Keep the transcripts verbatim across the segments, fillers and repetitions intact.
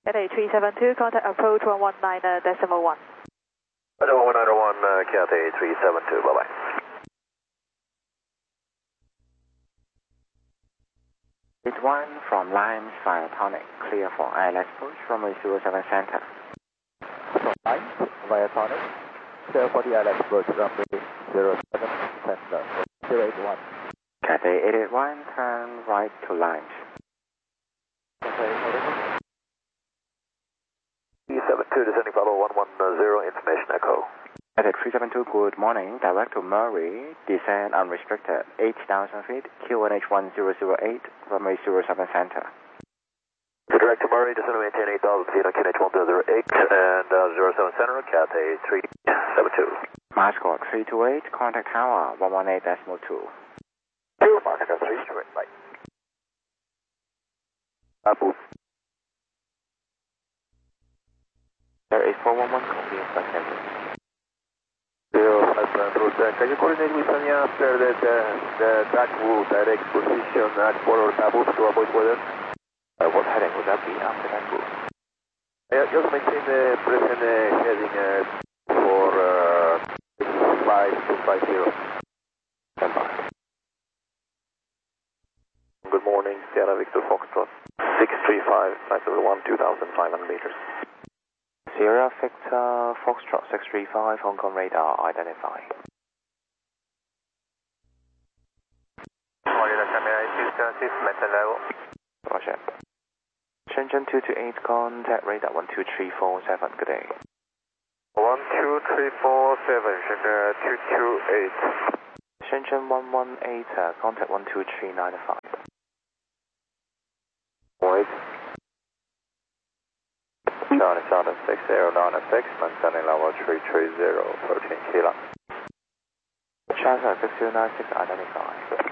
Cathay three seven two, contact approach one one nine decimal one. one nine one, uh, Cathay three seven two, bye bye. It's one from Limes Viatonic, clear for I L S approach from zero seven center. From Limes Viatonic, clear for the I L S approach runway zero seven center, zero eight one. Cathay eight eight one, turn right to Limes. three seven two, descending follow one one zero, information echo. Cathay three seven two, good morning, direct to Murray, descend unrestricted, eight thousand feet, Q N H one zero zero eight, runway zero seven center. Direct to Murray, descend to maintain eight thousand feet on Q N H one zero zero eight and uh, zero seven center, Cathay three seven two. Mascot three two eight, contact tower one one eight decimal two. two, Mascot three two eight, bye. Apple. There is four one one, copy of Pacific. zero five one, can you coordinate with Tanya after the, the, the Dagbu direct position at forward Abu to avoid weather? Uh, what heading would that be after Dagbu? Yeah, just maintain the present uh, heading uh, for uh, five two five zero. Stand by. Good morning, Sierra Victor Foxtrot. six three five, flight level one, two thousand five hundred meters. Sierra Victor Foxtrot six three five, Hong Kong radar identify. Roger. Shenzhen two two eight, contact radar one two three four seven, good day. one two three four seven, Shenzhen two two eight. Shenzhen one one eight, uh, contact one two three nine five. Wait. Charlie Charlie six zero nine six, maintaining level three three zero, fourteen kilo. Charlie six zero nine six identify.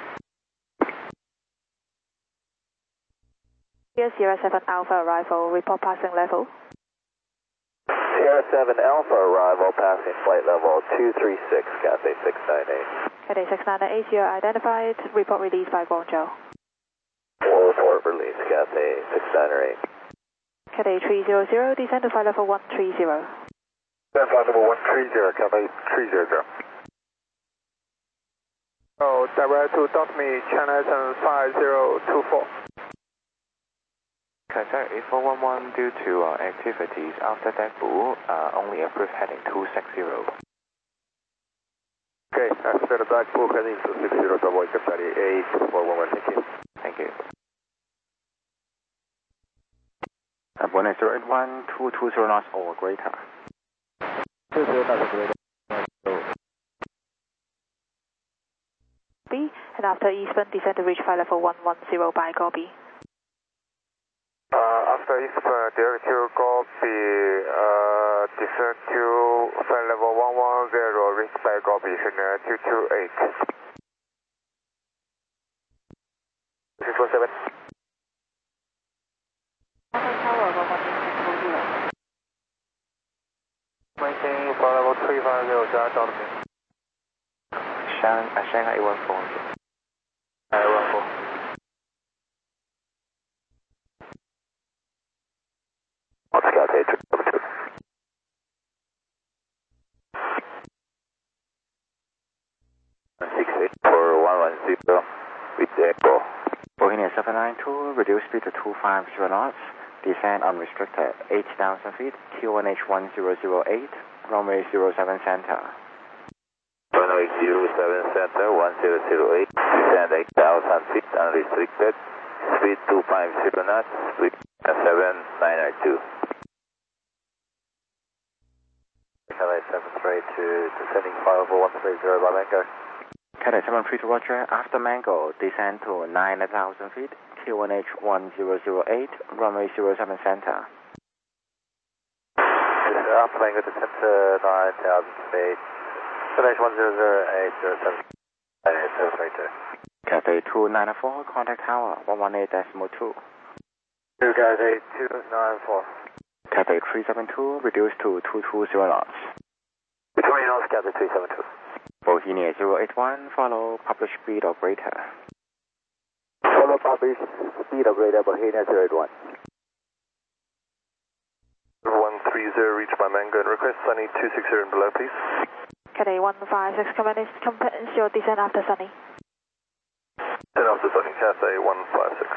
Here Sierra seven Alpha arrival, report passing level. Sierra seven Alpha arrival, passing flight level two three six, Cathay six nine eight. Cathay six nine eight, Sierra identified, report released by Guangzhou. Report release, Cathay six nine eight. Cathay three zero zero, descend to flight level one three zero. Descend flight level one three zero, Cathay three zero zero. Oh, direct to Dotme, China seven five zero two four. Cathay eight four one one, due to uh, activities after Dagbu, uh, only approved heading two six zero. Okay, after the Dagbu heading two six zero, to avoid Cathay eight four one one, thank you. Thank you. Uh, Bonnet zero eight one, two two zero knots or greater. two zero knots or greater. B, and after Eastbourne, descend to reach flight level one one zero by Gobi. Uh, after Eastbourne, direct to Gobi, uh, descend to flight level one one zero, reach by Gobi, Shenzhen two two eight. six one seven. Maintain flight level three five zero, Sierra Dolphin. Shang, uh, Shanghai eight one four. eight one four. What's Cathay three seven two? six eight four one one zero with echo. Bohemia seven nine two, reduce speed to two five zero knots, descend unrestricted, eight thousand feet, Q N H one zero zero eight, runway zero seven center. Runway zero seven center, one zero zero eight, descend eight thousand feet, unrestricted, speed two five zero knots, with seven nine nine two. Cathay seven three two, descending flight level one three zero by Mango. Cathay seven three two, Roger, after Mango, descend to nine thousand feet, Q N H one zero zero eight, runway zero seven center. After Mango, descend to nine thousand feet, Q N H one zero zero eight, zero seven seven three two. Cathay two nine four, contact tower one one eight decimal two. two Cathay two nine four. Cathay three seven two, reduce to two two zero knots. Between knots, Cathay three seven two. Bohemia zero eight one, follow published speed or greater. Follow published speed or greater, Bohemia zero eight one. three zero, reached by Mango, and request Sunny two six zero and below, please. Cathay one five six, commence, commence your descent after Sunny. Then after Sunny, Cathay one five six.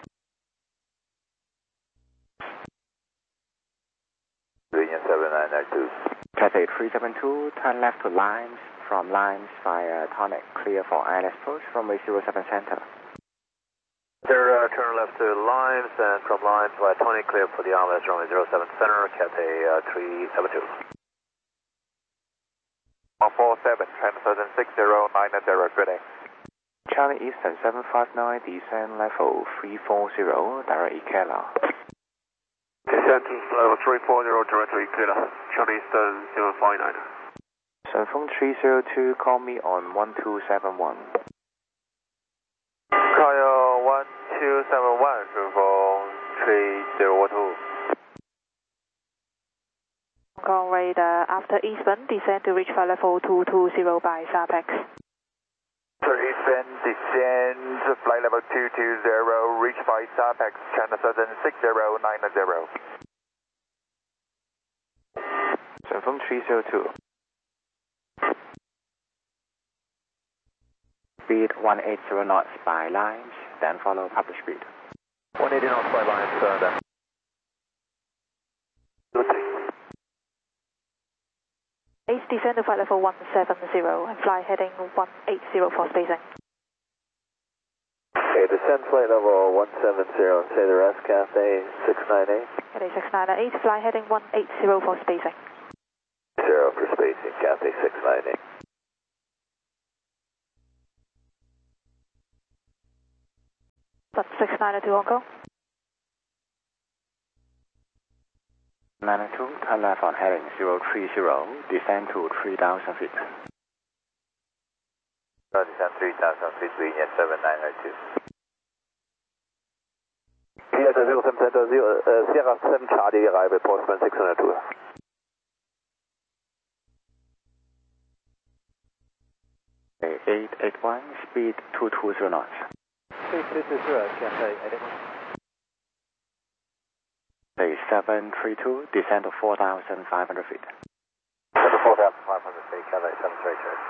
Union seven nine nine two. Cathay three seven two, turn left to Limes, from Limes via Tonic, clear for I L S approach, runway zero seven center. There, uh, turn left to Limes, and from Limes via Tonic, clear for the I L S runway zero seven center, Cathay uh, three seven two. one four seven, transfer six zero nine zero, good day. Charlie Eastern seven five nine, descent level three four zero, direct Ikela. Descent level three four zero, direct Ikela, Charlie Eastern zero five nine. Sunfeng three zero two, call me on one two seven one. Call you one two seven one, Sunfeng three zero two. Hong Kong radar after Eastbound, descend to reach flight level two two zero by SAPEX. For Eastbound, descend flight level two two zero, reach by SAPEX, China Southern six zero nine zero. Sunfeng three zero two. Speed one eighty knots by Limes, then follow published speed. one eighty knots by Limes, uh, then. Ace descend to flight level one seven zero and fly heading one eight zero for spacing. Okay, descend flight level one seven zero, say the rest, Cathay six nine eight. Cathay six nine eight, fly heading one eight zero for spacing. Zero for spacing, Cathay six nine eight. That's six nine two Hong Kong. nine two, turn left on heading zero three zero, descend to three thousand feet. Descend three thousand feet, Union seven nine nine two. P S zero seven center, zero, uh, Sierra seven Charlie, arrival, Postman six hundred two. eight eight one, speed two two zero knots. Speed two two zero, Cathay eight eight one. seven three two, descend to four thousand five hundred feet. four thousand five hundred feet, Cathay seven three two.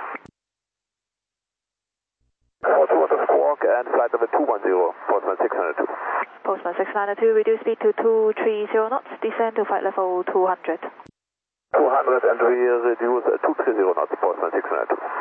four two one squawk and flight number two one zero, Postman six hundred two. Postman six nine two, reduce speed to two three zero knots, descend to flight level two hundred. two hundred and we reduce uh, two three zero knots, Postman six hundred two.